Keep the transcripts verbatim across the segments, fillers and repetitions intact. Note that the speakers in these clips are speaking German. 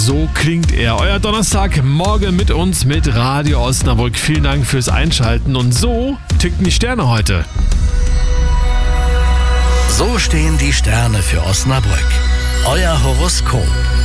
so klingt er. Euer Donnerstagmorgen mit uns, mit Radio Osnabrück. Vielen Dank fürs Einschalten. Und so ticken die Sterne heute. So stehen die Sterne für Osnabrück. Euer Horoskop.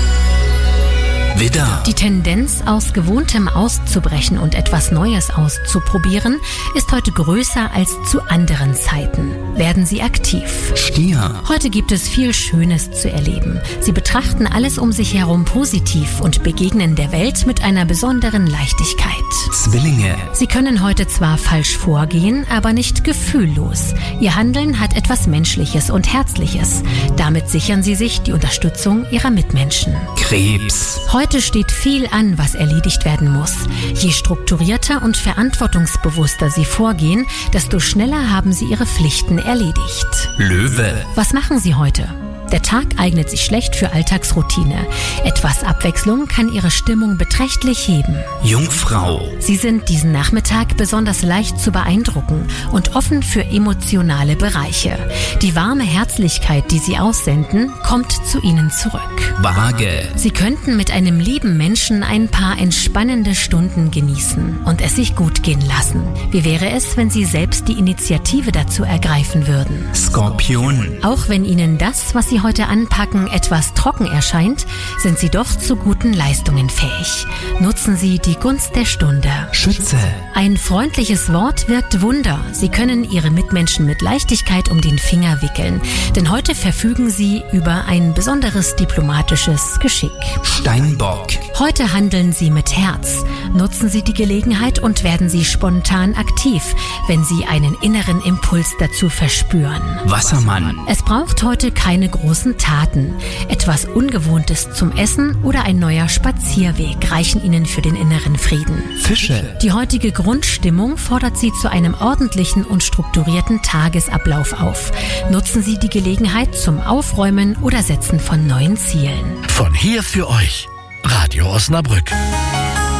Widder. Die Tendenz, aus Gewohntem auszubrechen und etwas Neues auszuprobieren, ist heute größer als zu anderen Zeiten. Werden Sie aktiv. Stier. Heute gibt es viel Schönes zu erleben. Sie betrachten alles um sich herum positiv und begegnen der Welt mit einer besonderen Leichtigkeit. Zwillinge. Sie können heute zwar falsch vorgehen, aber nicht gefühllos. Ihr Handeln hat etwas Menschliches und Herzliches. Damit sichern Sie sich die Unterstützung Ihrer Mitmenschen. Krebs. Heute steht viel an, was erledigt werden muss. Je strukturierter und verantwortungsbewusster Sie vorgehen, desto schneller haben Sie Ihre Pflichten erledigt. Löwe. Was machen Sie heute? Der Tag eignet sich schlecht für Alltagsroutine. Etwas Abwechslung kann Ihre Stimmung beträchtlich heben. Jungfrau. Sie sind diesen Nachmittag besonders leicht zu beeindrucken und offen für emotionale Bereiche. Die warme Herzlichkeit, die Sie aussenden, kommt zu Ihnen zurück. Waage. Sie könnten mit einem lieben Menschen ein paar entspannende Stunden genießen und es sich gut gehen lassen. Wie wäre es, wenn Sie selbst die Initiative dazu ergreifen würden? Skorpion. Auch wenn Ihnen das, was Sie heute anpacken, etwas trocken erscheint, sind Sie doch zu guten Leistungen fähig. Nutzen Sie die Gunst der Stunde. Schütze. Ein freundliches Wort wirkt Wunder. Sie können Ihre Mitmenschen mit Leichtigkeit um den Finger wickeln, denn heute verfügen Sie über ein besonderes diplomatisches Geschick. Steinbock. Heute handeln Sie mit Herz. Nutzen Sie die Gelegenheit und werden Sie spontan aktiv, wenn Sie einen inneren Impuls dazu verspüren. Wassermann. Es braucht heute keine großen Taten. Etwas Ungewohntes zum Essen oder ein neuer Spazierweg reichen Ihnen für den inneren Frieden. Fische. Die heutige Grundstimmung fordert Sie zu einem ordentlichen und strukturierten Tagesablauf auf. Nutzen Sie die Gelegenheit zum Aufräumen oder Setzen von neuen Zielen. Von hier für euch, Radio Osnabrück.